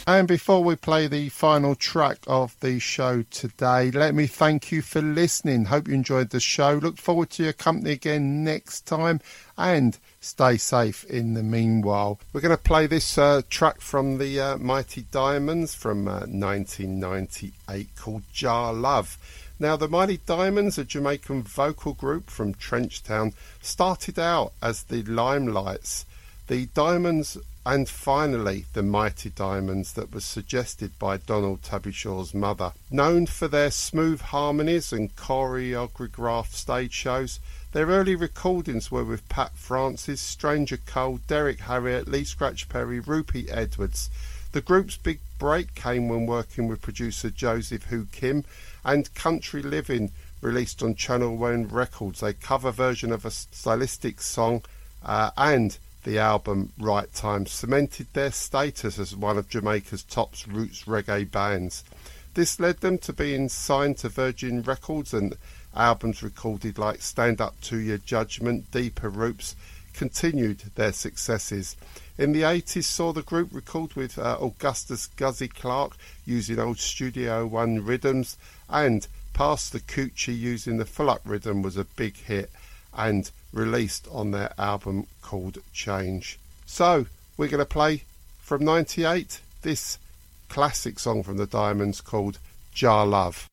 And before we play the final track of the show today, let me thank you for listening. Hope you enjoyed the show. Look forward to your company again next time, and stay safe in the meanwhile. We're going to play this track from the Mighty Diamonds from 1998 called Jah Love. Now, the Mighty Diamonds, a Jamaican vocal group from Trenchtown, started out as the Limelights. The Diamonds, and finally the Mighty Diamonds, that was suggested by Donald Tabbyshaw's mother. Known for their smooth harmonies and choreographed stage shows, their early recordings were with Pat Francis, Stranger Cole, Derek Harriott, Lee Scratch Perry, Rupie Edwards. The group's big break came when working with producer Joseph Hu Kim, and Country Living released on Channel One Records a cover version of a stylistic song, and the album Right Time cemented their status as one of Jamaica's top roots reggae bands. This led them to being signed to Virgin Records, and albums recorded like Stand Up to Your Judgment, Deeper Roots continued their successes. In the 80s saw the group record with Augustus Guzzy Clark using old Studio One rhythms, and Pass the Coochie using the Full Up rhythm was a big hit and released on their album called Change. So we're going to play from 98 this classic song from the Diamonds called Jah Love.